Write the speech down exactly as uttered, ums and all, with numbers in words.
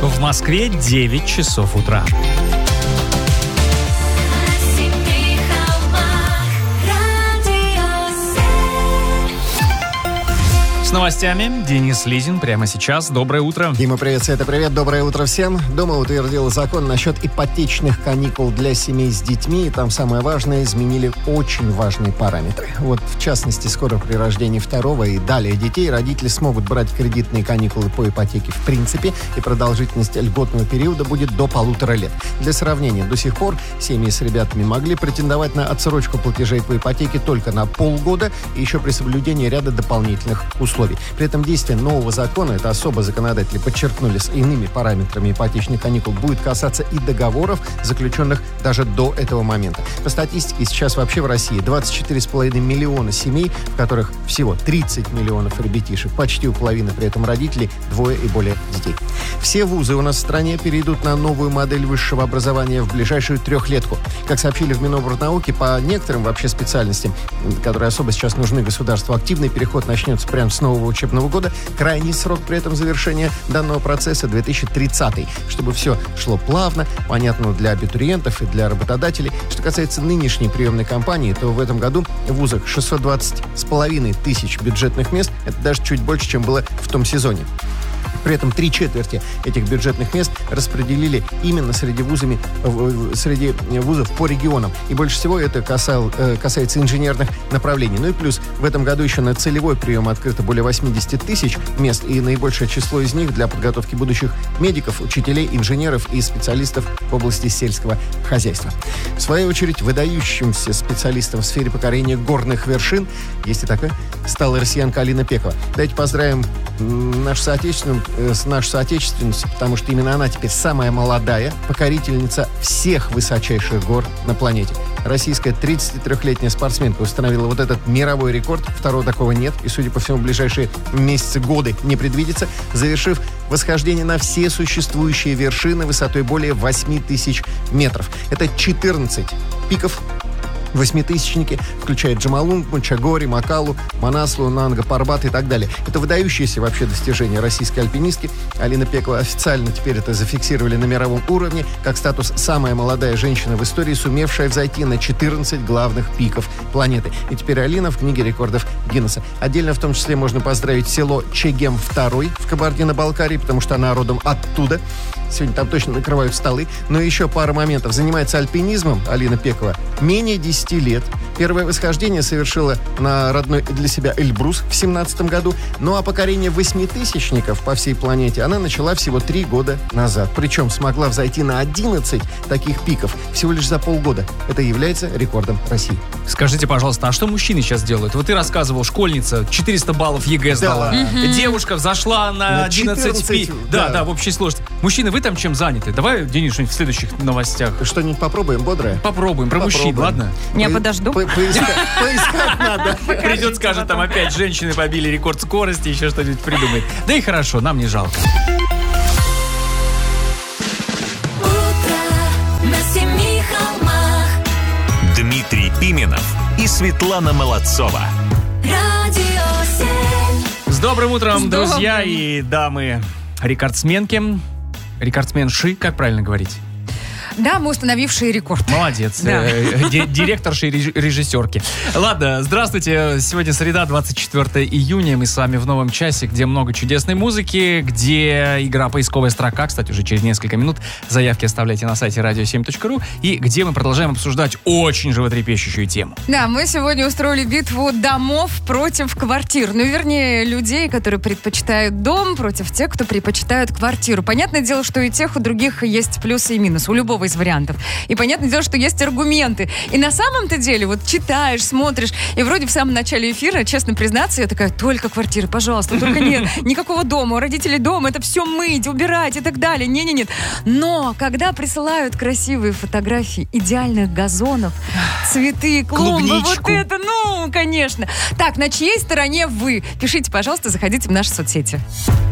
В Москве девять часов утра. С новостями Денис Лизин прямо сейчас. Доброе утро. Дима, привет, Света, привет. Доброе утро всем. Дума утвердила закон насчет ипотечных каникул для семей с детьми. И там самое важное, изменили очень важные параметры. Вот, в частности, скоро при рождении второго и далее детей родители смогут брать кредитные каникулы по ипотеке в принципе, и продолжительность льготного периода будет до полутора лет. Для сравнения, до сих пор семьи с ребятами могли претендовать на отсрочку платежей по ипотеке только на полгода, и еще при соблюдении ряда дополнительных условий. При этом действие нового закона, это особо законодатели подчеркнули, с иными параметрами ипотечных каникул, будет касаться и договоров, заключенных даже до этого момента. По статистике, сейчас вообще в России двадцать четыре с половиной миллиона семей, в которых всего тридцать миллионов ребятишек, почти у половины при этом родителей, двое и более детей. Все вузы у нас в стране перейдут на новую модель высшего образования в ближайшую трехлетку. Как сообщили в Миноборнауки, по некоторым вообще специальностям, которые особо сейчас нужны государству, активный переход начнется прямо с нового учебного года. Крайний срок при этом завершения данного процесса две тысячи тридцатый, чтобы все шло плавно, понятно для абитуриентов и для работодателей. Что касается нынешней приемной кампании, то в этом году в вузах шестьсот двадцать с половиной тысяч бюджетных мест. Это даже чуть больше, чем было в том сезоне. При этом три четверти этих бюджетных мест распределили именно среди, вузами, среди вузов по регионам. И больше всего это касал, касается инженерных направлений. Ну и плюс в этом году еще на целевой прием открыто более восемьдесят тысяч мест, и наибольшее число из них для подготовки будущих медиков, учителей, инженеров и специалистов в области сельского хозяйства. В свою очередь, выдающимся специалистом в сфере покорения горных вершин, есть и такая, стала россиянка Алина Пекова. Давайте поздравим нашу соотечественную с нашу соотечественницу, потому что именно она теперь самая молодая покорительница всех высочайших гор на планете. Российская тридцатитрёхлетняя спортсменка установила вот этот мировой рекорд. Второго такого нет, и, судя по всему, в ближайшие месяцы, годы не предвидится, завершив восхождение на все существующие вершины высотой более восемь тысяч метров. Это четырнадцать пиков. Восьмитысячники, включая Джомолунгму, Чагори, Макалу, Манаслу, Нанга, Парбат и так далее. Это выдающиеся вообще достижения российской альпинистки. Алина Пекова официально теперь это зафиксировали на мировом уровне как статус «самая молодая женщина в истории, сумевшая взойти на четырнадцать главных пиков планеты». И теперь Алина в книге рекордов Гиннесса. Отдельно в том числе можно поздравить село Чегем-два в Кабардино-Балкарии, потому что она родом оттуда. Сегодня там точно накрывают столы. Но еще пара моментов. Занимается альпинизмом Алина Пекова менее десяти лет. Первое восхождение совершила на родной для себя Эльбрус в семнадцатом году. Ну а покорение восьмитысячников по всей планете она начала всего три года назад. Причем смогла взойти на одиннадцать таких пиков всего лишь за полгода. Это является рекордом России. Скажите, пожалуйста, а что мужчины сейчас делают? Вот ты рассказывал, школьница четыреста баллов ЕГЭ сдала. Да. Угу. Девушка взошла на, на одиннадцать пиков. Да, да, да, в общей сложности. Мужчины, вы там чем заняты? Давай, Денис, что-нибудь в следующих новостях. Что-нибудь попробуем, бодрое? Попробуем, про мужчин, ладно? Я подожду. Поискать надо. Придет, скажет, там опять женщины побили рекорд скорости, еще что-нибудь придумает. Да и хорошо, нам не жалко. Дмитрий Пименов и Светлана Молодцова. С добрым утром, друзья и дамы рекордсменки. Рекордсменши, как правильно говорить? Да, мы установившие рекорд. Молодец. Да. Директорши и режиссерки. Ладно, здравствуйте. Сегодня среда, двадцать четвёртого июня. Мы с вами в новом часе, где много чудесной музыки, где игра «Поисковая строка». Кстати, уже через несколько минут заявки оставляйте на сайте радио семь точка ру. И где мы продолжаем обсуждать очень животрепещущую тему. Да, мы сегодня устроили битву домов против квартир. Ну, вернее, людей, которые предпочитают дом, против тех, кто предпочитают квартиру. Понятное дело, что и тех, у других есть плюсы и минусы. У любого из вариантов. И понятное дело, что есть аргументы. И на самом-то деле, вот читаешь, смотришь, и вроде в самом начале эфира, честно признаться, я такая, только квартиры, пожалуйста, только нет, никакого дома, у родителей дома, это все мыть, убирать и так далее. Не-не-нет. Но когда присылают красивые фотографии идеальных газонов, цветы, клумбы, клубничку. Вот это, ну, конечно. Так, на чьей стороне вы? Пишите, пожалуйста, заходите в наши соцсети.